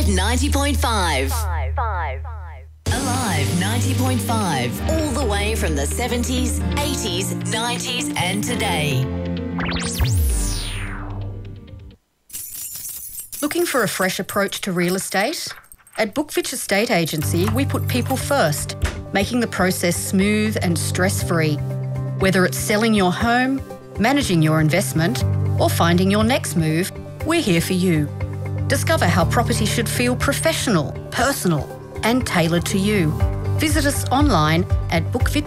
90.5. Alive 90.5. All the way from the 70s, 80s, 90s and today. Looking for a fresh approach to real estate? At Bookfitch Estate Agency, we put people first, making the process smooth and stress-free. Whether it's selling your home, managing your investment, or finding your next move, we're here for you. Discover how property should feel professional, personal, and tailored to you. Visit us online at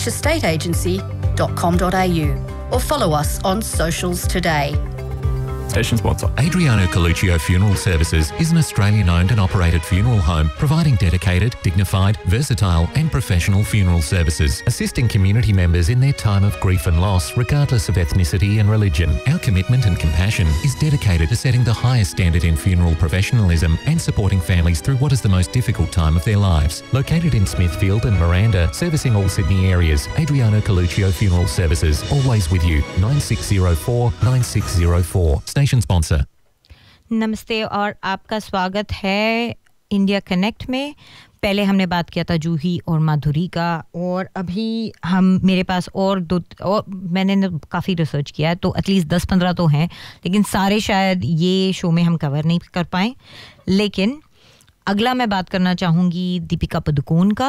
bookfitchestateagency.com.au or follow us on socials today. Station sponsor. Adriano Coluccio Funeral Services is an Australian-owned and operated funeral home providing dedicated, dignified, versatile and professional funeral services, assisting community members in their time of grief and loss regardless of ethnicity and religion. Our commitment and compassion is dedicated to setting the highest standard in funeral professionalism and supporting families through what is the most difficult time of their lives. Located in Smithfield and Miranda, servicing all Sydney areas, Adriano Coluccio Funeral Services, always with you. 9604 9604. Station sponsor. नमस्ते और आपका स्वागत है India connect में. पहले हमने बात किया था जूही और माधुरी का, और अभी हम मेरे पास और मैंने काफ़ी रिसर्च किया है, तो एटलीस्ट 10-15 तो हैं, लेकिन सारे शायद ये शो में हम कवर नहीं कर पाएँ. लेकिन अगला मैं बात करना चाहूँगी दीपिका पादुकोण का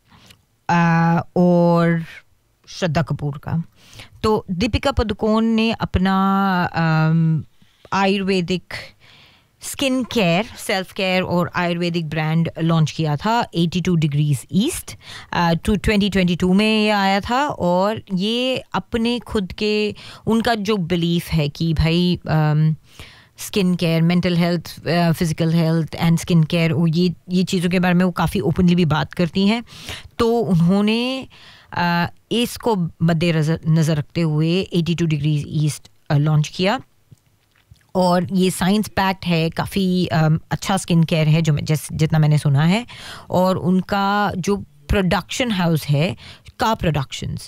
और श्रद्धा कपूर का. तो दीपिका पादुकोण ने अपना Ayurvedic skin care, self care और आयुर्वेदिक ब्रांड लॉन्च किया था 82 डिग्रीज ईस्ट. 2022 में ये आया था, और ये अपने खुद के उनका जो बिलीफ है कि भाई skin care, mental health, physical health and skin care, ये चीज़ों के बारे में वो काफ़ी ओपनली भी बात करती हैं. तो उन्होंने इसको मद्देनज़र रखते हुए 82 डिग्रीज ईस्ट लॉन्च किया, और ये साइंस पैक्ड है, काफ़ी अच्छा स्किन केयर है जो जितना मैंने सुना है. और उनका जो प्रोडक्शन हाउस है का प्रोडक्शंस,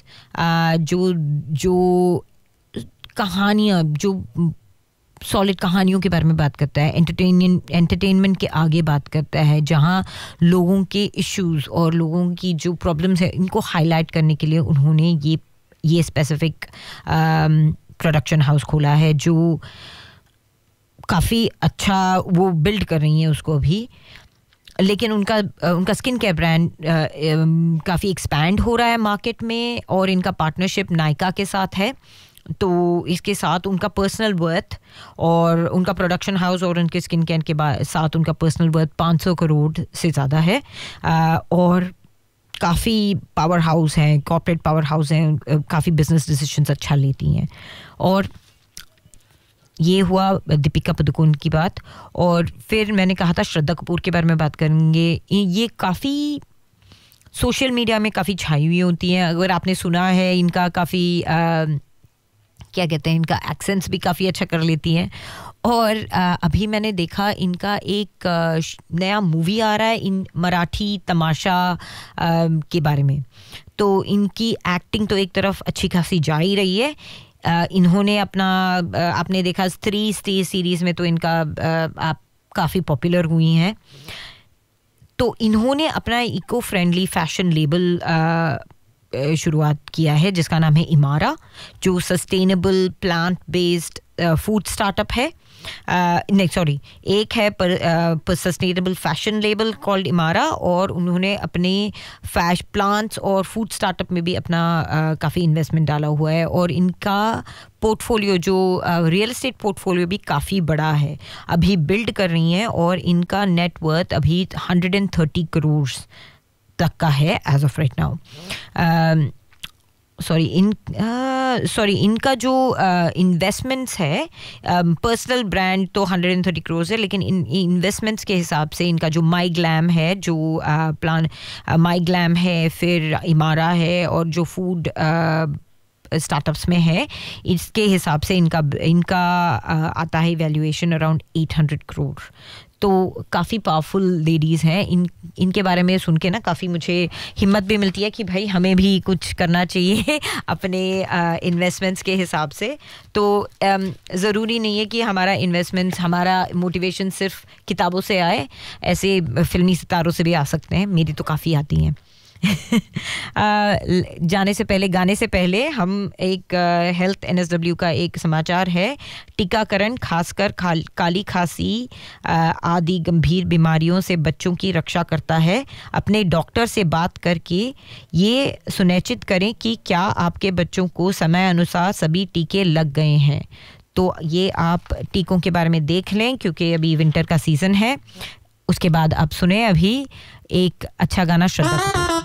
जो कहानियाँ, जो सॉलिड कहानियों के बारे में बात करता है, एंटरटेनमेंट के आगे बात करता है, जहाँ लोगों के इश्यूज और लोगों की जो प्रॉब्लम्स है इनको हाईलाइट करने के लिए उन्होंने ये स्पेसिफिक प्रोडक्शन हाउस खोला है, जो काफ़ी अच्छा वो बिल्ड कर रही हैं उसको अभी. लेकिन उनका स्किन केयर ब्रांड काफ़ी एक्सपैंड हो रहा है मार्केट में, और इनका पार्टनरशिप नायका के साथ है. तो इसके साथ उनका पर्सनल वर्थ और उनका प्रोडक्शन हाउस और उनके स्किन केयर के साथ उनका पर्सनल वर्थ 500 करोड़ से ज़्यादा है, और काफ़ी पावर हाउस हैं, कॉर्पोरेट पावर हाउस हैं, काफ़ी बिजनेस डिसीजंस अच्छा लेती हैं. और ये हुआ दीपिका पादुकोण की बात. और फिर मैंने कहा था श्रद्धा कपूर के बारे में बात करेंगे. ये काफ़ी सोशल मीडिया में काफ़ी छाई हुई होती हैं. अगर आपने सुना है, इनका काफ़ी क्या कहते हैं, इनका एक्सेंट्स भी काफ़ी अच्छा कर लेती हैं. और अभी मैंने देखा इनका एक नया मूवी आ रहा है इन मराठी तमाशा के बारे में. तो इनकी एक्टिंग तो एक तरफ अच्छी खासी जा ही रही है. इन्होंने अपना आपने देखा स्त्री सीरीज़ में तो इनका आप काफ़ी पॉपुलर हुई हैं. तो इन्होंने अपना इको फ्रेंडली फैशन लेबल शुरुआत किया है जिसका नाम है इमारा, जो sustainable plant based food startup है. नहीं सॉरी, एक है पर sustainable fashion label called Imara, और उन्होंने अपने प्लांट्स और फूड स्टार्टअप में भी अपना काफ़ी इन्वेस्टमेंट डाला हुआ है. और इनका पोर्टफोलियो, जो रियल एस्टेट पोर्टफोलियो भी काफ़ी बड़ा है, अभी बिल्ड कर रही हैं. और इनका नेटवर्थ अभी 130 करोड़ तक का है एज ऑफ राइट नाउ. इनका जो इन्वेस्टमेंट्स है, पर्सनल ब्रांड तो 130 करोड़ है, लेकिन इन इन्वेस्टमेंट्स के हिसाब से इनका जो माई ग्लैम है, जो प्लान माई ग्लैम है, फिर इमारा है, और जो फूड स्टार्टअप्स में है, इसके हिसाब से इनका आता है वैल्यूएशन अराउंड 800 करोड़। तो काफ़ी पावरफुल लेडीज़ हैं। इनके बारे में सुन के ना काफ़ी मुझे हिम्मत भी मिलती है कि भाई हमें भी कुछ करना चाहिए अपने इन्वेस्टमेंट्स के हिसाब से। तो ज़रूरी नहीं है कि हमारा इन्वेस्टमेंट्स, हमारा मोटिवेशन सिर्फ किताबों से आए, ऐसे फिल्मी सितारों से भी आ सकते हैं। मेरी तो काफ़ी आती हैं। गाने से पहले हम एक हेल्थ NSW का एक समाचार है। टीकाकरण खासकर काली खांसी आदि गंभीर बीमारियों से बच्चों की रक्षा करता है। अपने डॉक्टर से बात करके ये सुनिश्चित करें कि क्या आपके बच्चों को समय अनुसार सभी टीके लग गए हैं। तो ये आप टीकों के बारे में देख लें, क्योंकि अभी विंटर का सीजन है। उसके बाद आप सुने अभी एक अच्छा गाना श्रद्धा।